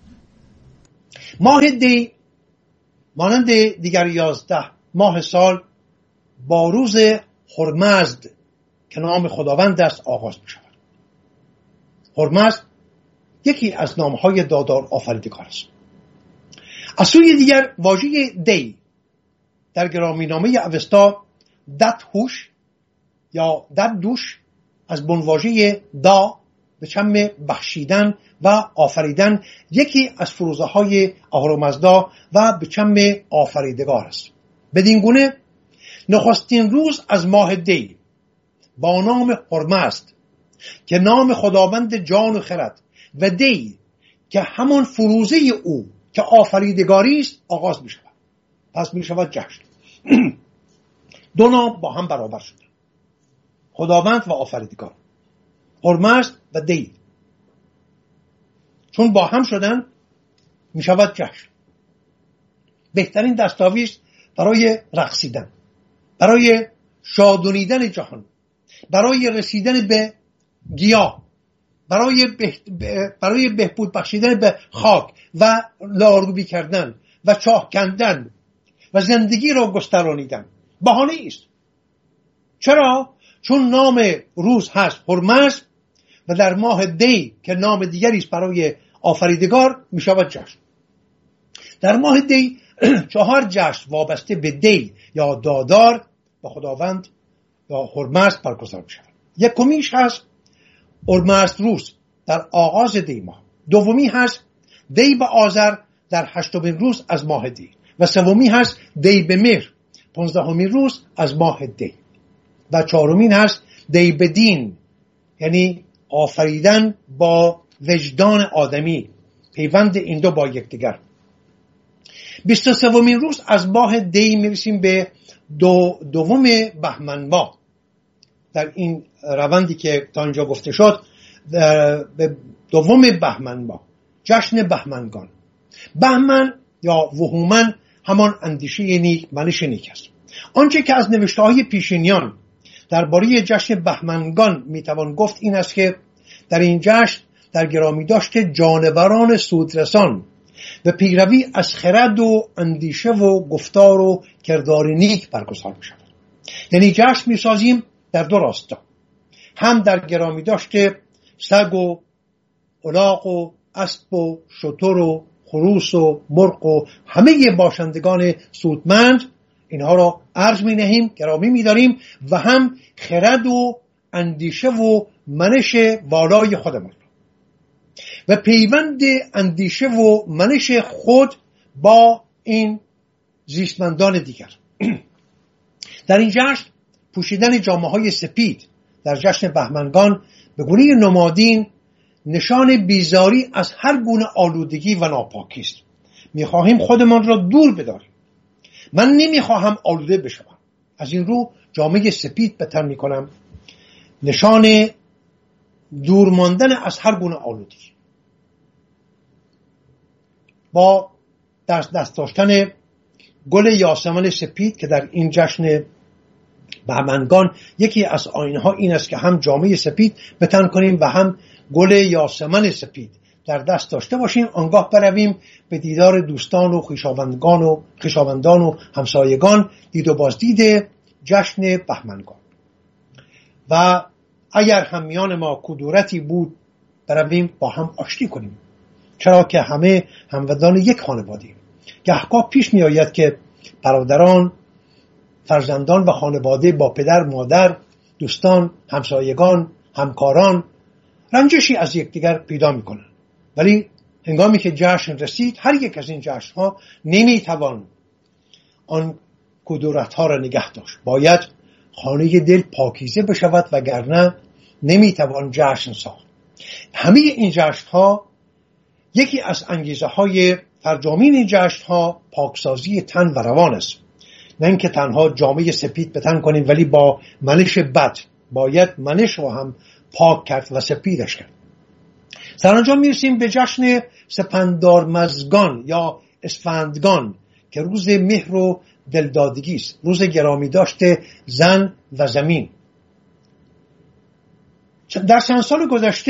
ماه دی مانند دیگر یازده ماه سال با روز هرمزد که نام خداوند است آغاز می شود. هرمزد یکی از نامهای دادار آفریدگار است. از سوی دیگر واژه دی در گرامینامه اوستا دت هوش یا دت دوش از بنواژه دا به چم بخشیدن و آفریدن، یکی از فروزه های اهورامزدا و به چم آفریدگار است. بدین گونه نخستین روز از ماه دی با نام هرمزد که نام خداوند جان و خرد و دی که همان فروزه او که آفریدگاری است آغاز می شود. پس می شود جشن. دو نام با هم برابر شده، خداوند و آفریدگار، هرمزد و دی. چون با هم شدن می شود جشن. بهترین دستاویز برای رقصیدن، برای شادونیدن جهان، برای رسیدن به گیاه، برای به... برای بهبود بخشیدن به خاک و لاروبی کردن و چاه کندن و زندگی را گسترانیدن بهانه است. چرا؟ چون نام روز هست هرمزد و در ماه دی که نام دیگری است برای آفریدگار می شود جشن. در ماه دی چهار جشن وابسته به دی یا دادار به خداوند یا هرمزد برگزار می شود. یکمیش هست هرمزد روز در آغاز دی ماه، دومی هست دی به آذر در هشتمین روز از ماه دی و سومی هست دی به مهر پانزدهمین روز از ماه دی و چهارمین هست دی به دین، یعنی آفریدن با وجدان آدمی، پیوند این دو با یکدیگر. بیست و سومین روز از ماه دی میرسیم به دو دوم بهمن ماه. در این روندی که تا اینجا گفته شد به دوم بهمن ماه، جشن بهمنگان. بهمن یا وهومن همان اندیشه نیک، منش نیک است. آنچه که از نوشته های پیشینیان درباره جشن بهمنگان میتوان گفت این است که در این جشن در گرامی داشته جانوران سودرسان و پیروی از خرد و اندیشه و گفتار و کردار نیک برگزار می شود. یعنی جشن می سازیم در دو راستا، هم در گرامی داشته سگ و الاغ و اسب و شتر و خروس و مرغ و همه باشندگان سودمند، اینها را ارج می نهیم، گرامی می داریم، و هم خرد و اندیشه و منش والای خودمان و پیوند اندیشه و منش خود با این زیستمندان دیگر. در این جشن پوشیدن جامه‌های سپید در جشن بهمنگان به گونه نمادین نشان بیزاری از هر گونه آلودگی و ناپاکی است. می‌خواهیم خودمان را دور بداریم. من نمی‌خواهم آلوده بشوم. از این رو جامه سپید به تن می‌کنم، نشان دور ماندن از هر گونه آلودگی. با دست دست داشتن گل یاسمن سپید که در این جشن بهمنگان یکی از آیین‌ها این است که هم جامه سپید به تن کنیم و هم گل یاسمن سپید در دست داشته باشیم، آنگاه برویم به دیدار دوستان و خویشاوندگان و خویشاوندان و همسایگان، دید و بازدید جشن بهمنگان. و اگر هم میان ما کدورتی بود برویم با هم آشتی کنیم، چرا که همه هموطنان یک خانواده‌ایم. گهگاه پیش می آید که برادران، فرزندان و خانواده با پدر، مادر، دوستان، همسایگان، همکاران رنجشی از یکدیگر پیدا می کنند، ولی هنگامی که جشن رسید هر یک از این جشن ها نمی توان آن کدورت ها را نگه داشت. باید خانه دل پاکیزه بشود وگرنه نمی توان جشن ساخت. همه این جشن ها یکی از انگیزه های فرجامین این جشن ها پاکسازی تن و روان است. نه اینکه تنها جامعه سپید به تن کنیم ولی با منش بد، باید منش رو هم پاک کرد و سپیدش کرد. سرانجام میرسیم به جشن سپندارمزگان یا اسفندگان که روز مهر و دلدادگی است، روز گرامی داشته زن و زمین. در چند سال گذشته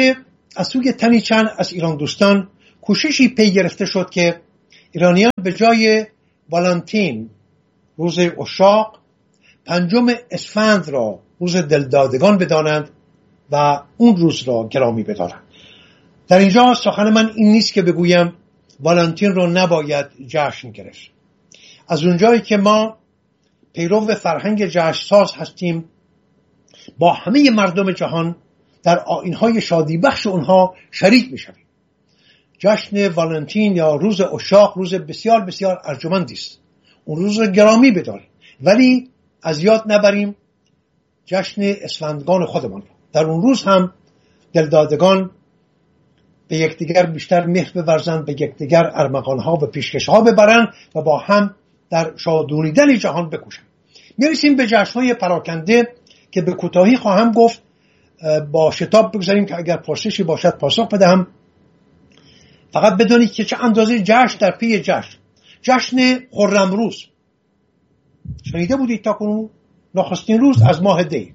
از سوی تنی چند از ایران دوستان کوششی پی گرفته شد که ایرانیان به جای والنتین روز عشاق پنجم اسفند را روز دلدادگان بدانند و اون روز را گرامی بدارند. در اینجا سخن من این نیست که بگویم والنتین رو نباید جشن گرفت. از اونجایی که ما پیرو فرهنگ جشن ساز هستیم، با همه مردم جهان در آیین‌های شادی بخش اونها شریک می‌شویم. جشن والنتین یا روز عشاق روز بسیار بسیار ارجمندی است. اون روز رو گرامی بداریم، ولی از یاد نبریم جشن اسفندگان خودمان. در اون روز هم دلدادگان به یکدیگر بیشتر مهر بورزند، به یکدیگر ارمغان‌ها و پیشکش‌ها ببرند و با هم در شادونیدن جهان بکوشند. میرسیم به جشن‌های پراکنده که به کوتاهی خواهم گفت، با شتاب بگذاریم که اگر پرسشی باشد پاسخ بدهم. فقط بدونید که چه اندازه جشن در پی جشن. جشن خرمروز شنیده بودید تا کنون؟ نخستین روز از ماه دی،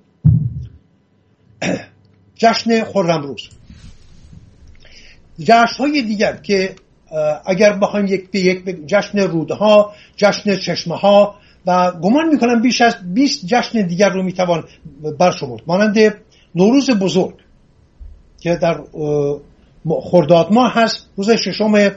جشن خرمروز. جشن‌های دیگر که اگر بخوایم یک به یک، جشن رودها، جشن چشمه‌ها و گمان میکنم بیش از بیست جشن دیگر رو میتوان برشمرد، مانند نوروز بزرگ که در خرداد ماه هست، روز ششم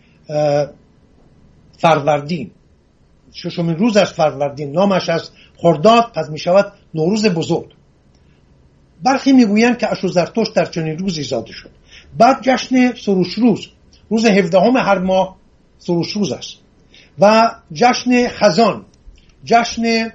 فروردین، ششمین روز از فروردین، نامش از خرداد پس می شود نوروز بزرگ. برخی میگویند که اشوزرتشت در چنین روزی زاده شد. بعد جشن سروش روز، روز هفدهم هر ماه سروش روز است، و جشن خزان، جشن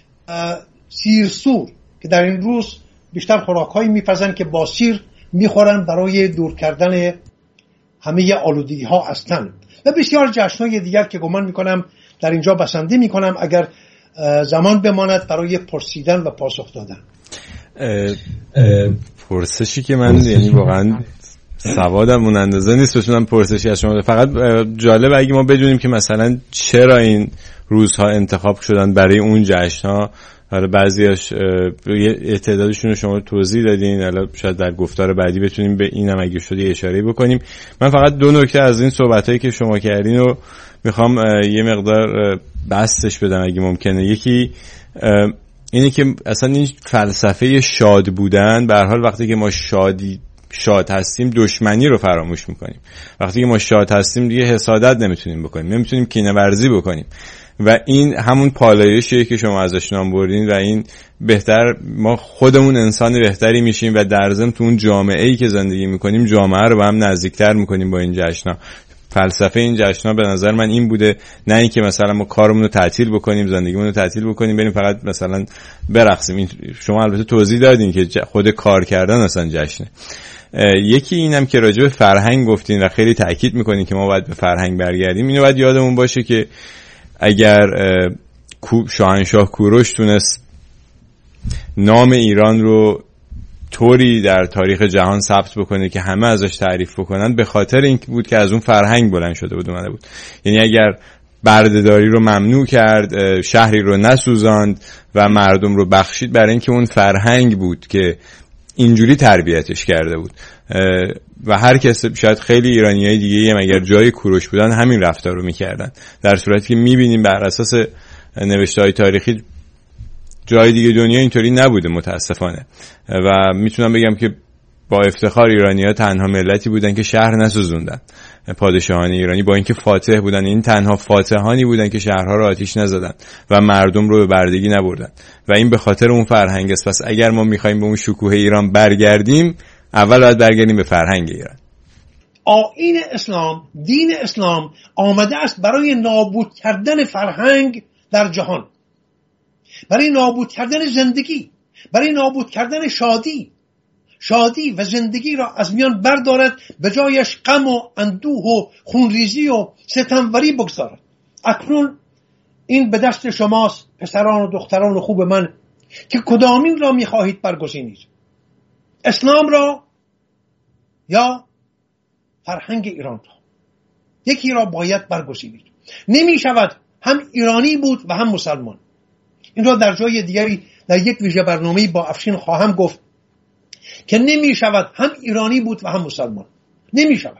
سیرسور که در این روز بیشتر خوراک‌هایی می‌پزند که با سیر می‌خورن برای دور کردن همه آلودگی‌ها از تن، و بسیار جشن‌های دیگر که گمان می‌کنم در اینجا بسنده می‌کنم اگر زمان بماند برای پرسیدن و پاسخ دادن. اه اه پرسشی که من یعنی واقعا سوادم اون اندازه نیست بتونم پرسشی از شما، فقط جالب اگه ما بدونیم که مثلا چرا این روزها انتخاب شدن برای اون جشن‌ها. حالا بعضیاش یه تعدادشون رو شما توضیح دادین، حالا شاید در گفتار بعدی بتونیم به اینم اگه شده یه اشاره بکنیم. من فقط دو نکته از این صحبتایی که شما کردین رو میخوام یه مقدار بستش بدم اگه ممکنه. یکی اینه که اصلا این فلسفه شاد بودن، به هر حال وقتی که ما شادی شاد هستیم دشمنی رو فراموش میکنیم. وقتی که ما شاد هستیم دیگه حسادت نمیتونیم بکنیم، نمیتونیم کینه ورزی بکنیم، و این همون پالایشیه که شما ازش نام بردین، و این بهتر ما خودمون انسان بهتری میشیم و در ضمن تو اون جامعه‌ای که زندگی میکنیم جامعه رو با هم نزدیکتر میکنیم با این جشن‌ها. فلسفه این جشن‌ها به نظر من این بوده، نه اینکه مثلا ما کارمون رو تعطیل بکنیم، زندگیمون رو تعطیل بکنیم، بریم فقط مثلا برقصیم. این شما البته توضیح دادین که خود کار کردن اصلا جشنه. یکی اینم که راجع به فرهنگ گفتین و خیلی تاکید میکنین که ما باید به فرهنگ برگردیم. اینو باید یادمون باشه که اگر شاهنشاه کوروش تونست نام ایران رو طوری در تاریخ جهان ثبت بکنه که همه ازش تعریف بکنن، به خاطر این بود که از اون فرهنگ بلند شده بود اومده بود. یعنی اگر بردهداری رو ممنوع کرد، شهری رو نسوزاند و مردم رو بخشید، برای اینکه اون فرهنگ بود که اینجوری تربیتش کرده بود. و هر کس، شاید خیلی ایرانیای دیگه هم اگر جای کوروش بودن همین رفتار رو میکردن، در صورتی که میبینیم بر اساس نوشته‌های تاریخی جای دیگه دنیا اینطوری نبوده متاسفانه. و میتونم بگم که با افتخار ایرانی‌ها تنها ملتی بودن که شهر نسوزوندن. پادشاهان ایرانی با اینکه فاتح بودن، این تنها فاتحانی بودن که شهرها رو آتیش نزدن و مردم رو به بردگی نبردن، و این به خاطر اون فرهنگ است. پس اگر ما می‌خوایم به اون شکوه ایران برگردیم، اول باید برگردیم به فرهنگ ایران. آیین اسلام، دین اسلام آمده است برای نابود کردن فرهنگ در جهان، برای نابود کردن زندگی، برای نابود کردن شادی شادی و زندگی را از میان بردارد، به جایش غم و اندوه و خونریزی و ستموری بگذارد. اکنون این به دست شماست پسران و دختران خوب من که کدامین را میخواهید برگزینید، اسلام را یا فرهنگ ایران را؟ یکی را باید برگزینید. نمی شود هم ایرانی بود و هم مسلمان. این را در جای دیگری در یک ویژه برنامه‌ای با افشین خواهم گفت که نمی شود هم ایرانی بود و هم مسلمان. نمی شود.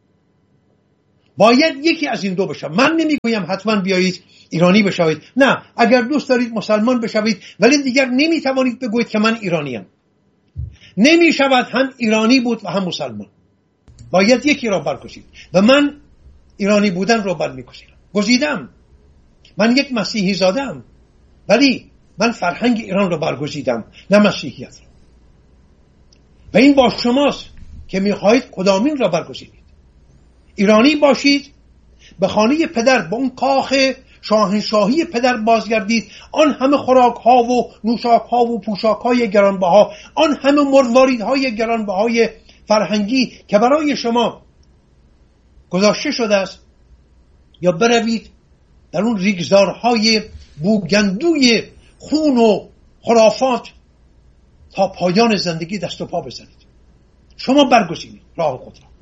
باید یکی از این دو بشه. من نمی گویم حتما بیایید ایرانی بشوید. نه، اگر دوست دارید مسلمان بشوید، ولی دیگر نمی توانید بگویید که من ایرانیم. نمی شود هم ایرانی بود و هم مسلمان. باید یکی را برگزید و من ایرانی بودن را برمیگزیدم. گزیدم. من یک مسیحی زادم، ولی من فرهنگ ایران را برگزیدم، نه مسیحیت را. و این با شماست که میخواهید کدامین را برگزینید. ایرانی باشید، به خانه پدر، به اون کاخ شاهنشاهی پدر بازگردید. آن همه خوراک ها و نوشاک ها و پوشاک های گرانبها، آن همه مروارید های گرانبهای فرهنگی که برای شما گذاشته شده است، یا بروید در اون ریگزارهای بوگندوی خون و خرافات تا پایان زندگی دست و پا بزنید. شما برگزینید راه خود را.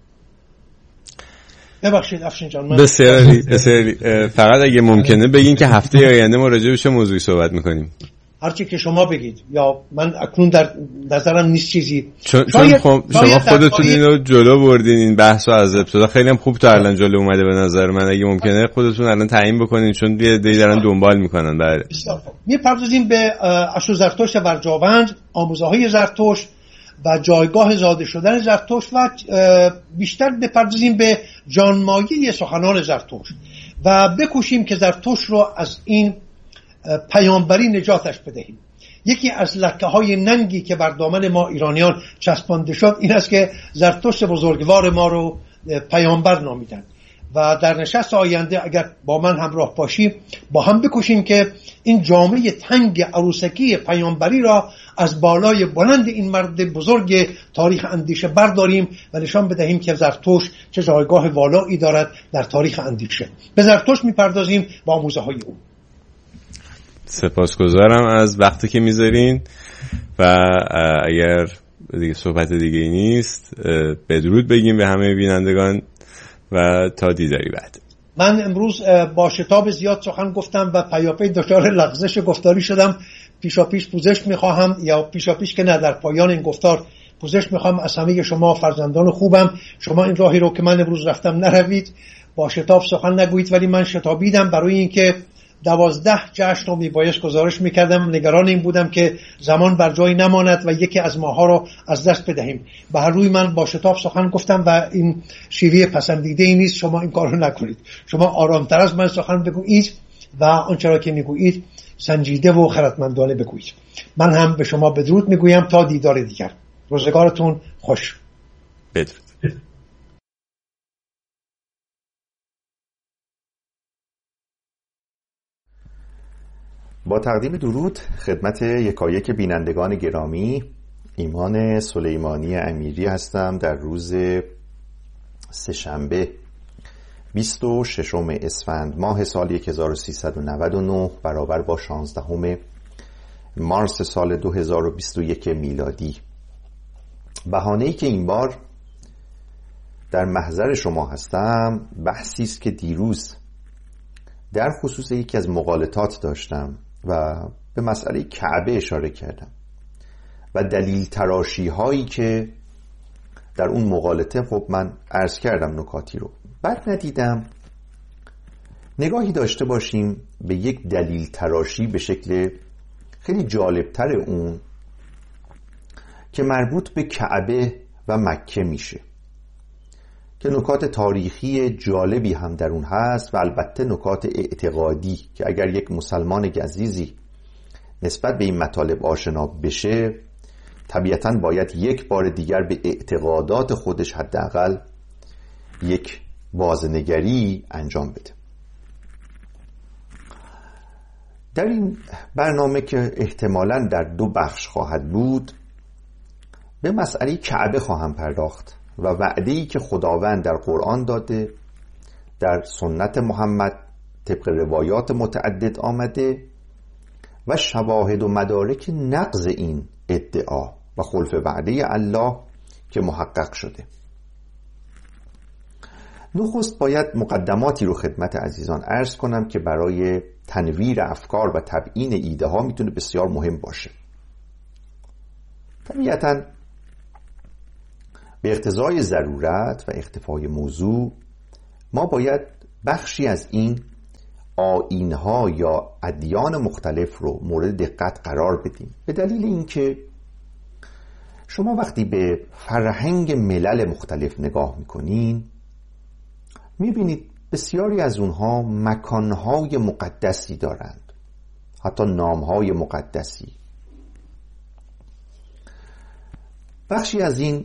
ببخشید افشین جان، من بسیاری بسیاری فقط اگه ممکنه بگین که هفته آینده ما راجع به چه موضوعی صحبت میکنیم؟ هرچی که شما بگید، یا من اکنون در نظرم نیست چیزی. چون, چون خم... شما خودتون اینو جلو بردین، این بحثو از ابتدا خیلی هم خوب تا الان جلو اومده به نظر من. اگه ممکنه خودتون الان تعیین بکنین، چون یه دی دارن دنبال میکنن. بله، میپردازیم به اشو زرتشت برجاوند، آموزه‌های زرتشت و جایگاه زاده شدن زرتشت، و بیشتر بپردازیم به جانمایه سخنان زرتشت و بکوشیم که زرتشت رو از این پیامبری نجاتش بدهیم. یکی از لکه های ننگی که بر دامن ما ایرانیان چسبانده شد این است که زرتشت بزرگوار ما رو پیامبر نامیدن. و در نشست آینده اگر با من همراه باشیم، با هم بکوشیم که این جامعه تنگ عروسکی پیامبری را از بالای بلند این مرد بزرگ تاریخ اندیشه برداریم و نشان بدهیم که زرتشت چه جایگاه والایی دارد در تاریخ اندیشه. به زرتشت میپردازیم با آموزه های او. سپاسگزارم از وقتی که میذارین و اگر دیگه صحبت دیگه ای نیست، بدرود بگیم به همه بینندگان و تا دیداری بعد. من امروز با شتاب زیاد سخن گفتم و پیاپی دچار لغزش گفتاری شدم. پیشا پیش پوزش میخواهم، یا پیشا پیش که نه، در پایان این گفتار پوزش میخواهم از همه شما فرزندان خوبم. شما این راهی رو که من امروز رفتم نروید، با شتاب سخن نگویید، ولی من شتابیدم برای اینکه دوازده جشن رو میبایست گزارش میکردم. نگران این بودم که زمان بر جای نماند و یکی از ماها رو از دست بدهیم. به هر روی من با شتاب سخن گفتم و این شیوه پسندیده ای نیست. شما این کار رو نکنید. شما آرامتر از من سخن بگویید و آنچه را که میگویید سنجیده و خردمندانه بگویید. من هم به شما بدرود میگویم تا دیدار دیگر. روزگارتون خوش. بدرود. با تقدیم درود خدمت یکایک بینندگان گرامی، ایمان سلیمانی امیری هستم. در روز سه‌شنبه بیست و ششم اسفند ماه سال هزار و سیصد و نود و نه برابر با شانزدهم مارس سال دو هزار و بیست و یک میلادی. بهانه‌ای که این بار در محضر شما هستم بحثی است که دیروز در خصوص یکی از مقالطات داشتم و به مسئله کعبه اشاره کردم و دلیل تراشی هایی که در اون مقالطه خب من عرض کردم نکاتی رو. بعد ندیدم نگاهی داشته باشیم به یک دلیل تراشی به شکل خیلی جالبتر اون که مربوط به کعبه و مکه میشه، که نکات تاریخی جالبی هم در اون هست و البته نکات اعتقادی که اگر یک مسلمان عزیزی نسبت به این مطالب آشنا بشه، طبیعتاً باید یک بار دیگر به اعتقادات خودش حداقل یک بازنگری انجام بده. در این برنامه که احتمالاً در دو بخش خواهد بود، به مسئله کعبه خواهم پرداخت و وعده‌ای که خداوند در قرآن داده، در سنت محمد طبق روایات متعدد آمده و شواهد و مدارک نقض این ادعا و خلف وعده الله که محقق شده. نخست باید مقدماتی رو خدمت عزیزان عرض کنم که برای تنویر افکار و تبیین ایده ها میتونه بسیار مهم باشه. طبیعتاً به اقتضای ضرورت و اختفای موضوع ما باید بخشی از این آیین‌ها یا ادیان مختلف رو مورد دقت قرار بدیم، به دلیل اینکه شما وقتی به فرهنگ ملل مختلف نگاه میکنین میبینید بسیاری از اونها مکانهای مقدسی دارند، حتی نامهای مقدسی. بخشی از این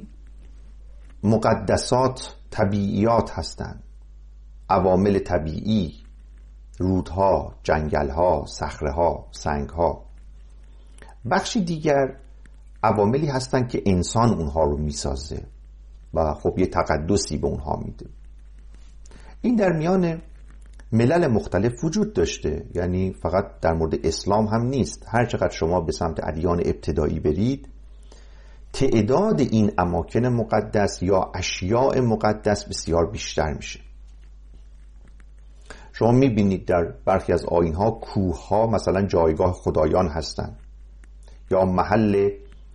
مقدسات طبیعیات هستند، عوامل طبیعی، رودها، جنگلها، صخره‌ها، سنگها. بخشی دیگر عواملی هستند که انسان اونها رو میسازه و خب یه تقدسی به اونها میده. این در میان ملل مختلف وجود داشته، یعنی فقط در مورد اسلام هم نیست. هر چقدر شما به سمت ادیان ابتدایی برید، تعداد این اماکن مقدس یا اشیاء مقدس بسیار بیشتر میشه. شما میبینید در برخی از آیین‌ها کوه‌ها مثلا جایگاه خدایان هستند، یا محل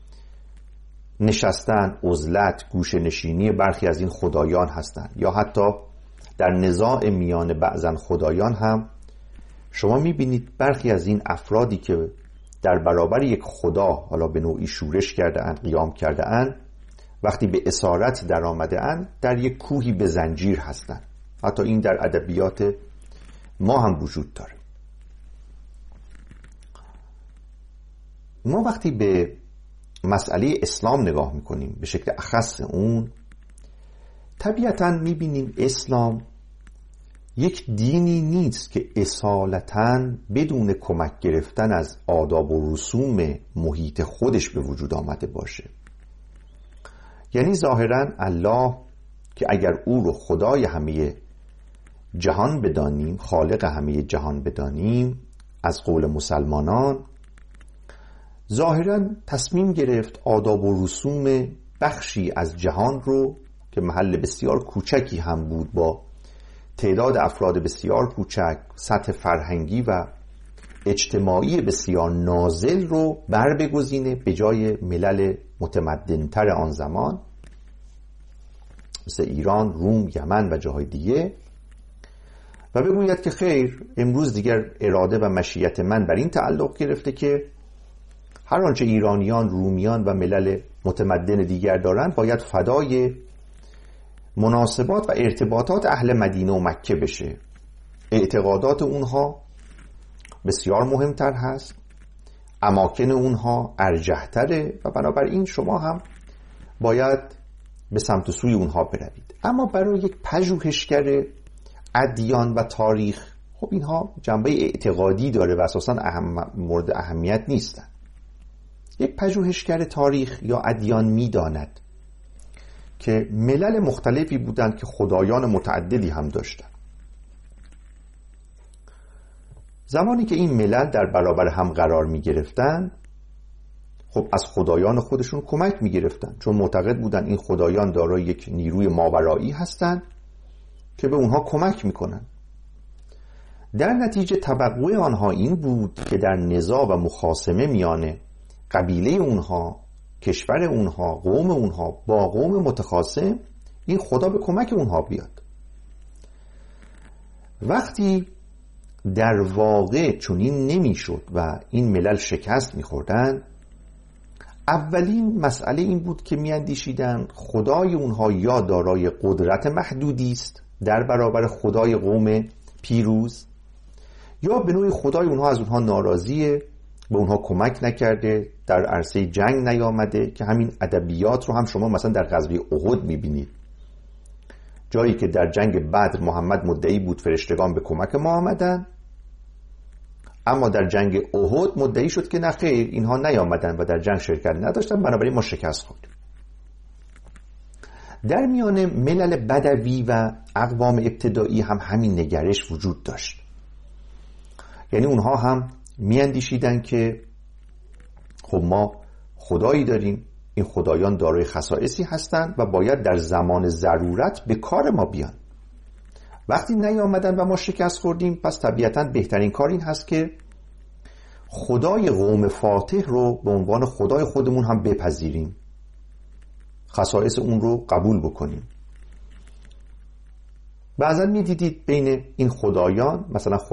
نشستن، عزلت، گوشه نشینی برخی از این خدایان هستند، یا حتی در نزاع میان بعضن خدایان هم شما میبینید برخی از این افرادی که در برابر یک خدا حالا به نوعی شورش کرده اند، قیام کرده اند، وقتی به اسارت در آمده اند در یک کوهی به زنجیر هستند. حتی این در ادبیات ما هم وجود داره. ما وقتی به مسئله اسلام نگاه میکنیم به شکل اخص اون، طبیعتاً میبینیم اسلام یک دینی نیست که اصالتاً بدون کمک گرفتن از آداب و رسوم محیط خودش به وجود آمده باشه. یعنی ظاهراً الله که اگر او رو خدای همه جهان بدانیم، خالق همه جهان بدانیم از قول مسلمانان، ظاهراً تصمیم گرفت آداب و رسوم بخشی از جهان رو که محل بسیار کوچکی هم بود، با تعداد افراد بسیار کوچک، سطح فرهنگی و اجتماعی بسیار نازل رو بر بگزینه به جای ملل متمدن‌تر آن زمان مثل ایران، روم، یمن و جاهای دیگه، و بگوید که خیر، امروز دیگر اراده و مشیت من بر این تعلق گرفته که هر آنچه ایرانیان، رومیان و ملل متمدن دیگر دارند باید فدای مناسبات و ارتباطات اهل مدینه و مکه بشه. اعتقادات اونها بسیار مهمتر هست، اماکن اونها ارجحتره و بنابراین شما هم باید به سمت سوی اونها بروید. اما برای یک پژوهشگر ادیان و تاریخ، خب اینها جنبه اعتقادی داره و اساساً اهم مورد اهمیت نیستن. یک پژوهشگر تاریخ یا ادیان میداند که ملل مختلفی بودند که خدایان متعددی هم داشتند. زمانی که این ملل در برابر هم قرار می گرفتن، خب از خدایان خودشون کمک می گرفتن، چون معتقد بودن این خدایان دارای یک نیروی ماورایی هستند که به اونها کمک می کنن. در نتیجه توقع آنها این بود که در نزاع و مخاصمه میان قبیله اونها، کشور اونها، قوم اونها با قوم متخاصم، این خدا به کمک اونها بیاد. وقتی در واقع چنین نمیشد و این ملل شکست میخوردن، اولین مسئله این بود که میاندیشیدن خدای اونها یا دارای قدرت محدودی است در برابر خدای قوم پیروز، یا به نوعی خدای اونها از اونها ناراضیه، به اونها کمک نکرده، در عرصه جنگ نیامده، که همین ادبیات رو هم شما مثلا در غزوه احد میبینید، جایی که در جنگ بدر محمد مدعی بود فرشتگان به کمک ما آمدن، اما در جنگ احد مدعی شد که نه خیر، اینها نیامدن و در جنگ شرکت نداشتن، بنابراین ما شکست خوردیم. در میان ملل بدوی و اقوام ابتدایی هم همین نگرش وجود داشت. یعنی اونها هم میاندیشیدن که خب ما خدایی داریم، این خدایان دارای خصائصی هستند و باید در زمان ضرورت به کار ما بیان. وقتی نیامدن و ما شکست خوردیم، پس طبیعتاً بهترین کار این هست که خدای قوم فاتح رو به عنوان خدای خودمون هم بپذیریم. خصائص اون رو قبول بکنیم. بعضا میدیدید بین این خدایان، مثلا